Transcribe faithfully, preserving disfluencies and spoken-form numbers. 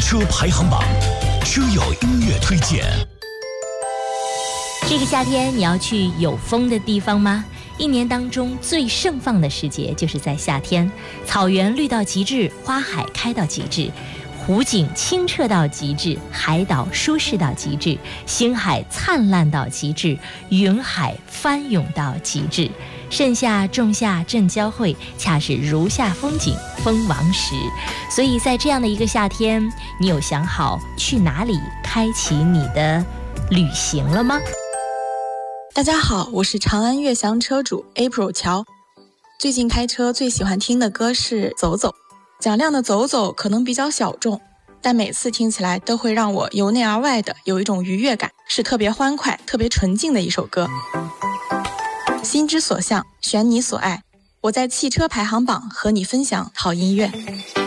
车排行榜，车友音乐推荐。 这个夏天你要去有风的地方吗？一年当中最盛放的时节就是在夏天，草原绿到极致，花海开到极致，湖景清澈到极致，海岛舒适到极致，星海灿烂到极致，云海翻涌到极致。盛夏仲夏正交汇，恰是如夏风景蜂王时。所以在这样的一个夏天，你有想好去哪里开启你的旅行了吗？ 大家好，我是长安悦翔车主 April 乔。最近开车最喜欢听的歌是走走。蒋亮的走走可能比较小众，但每次听起来都会让我由内而外的有一种愉悦感，是特别欢快特别纯净的一首歌。心之所向，选你所爱，我在汽车排行榜和你分享好音乐。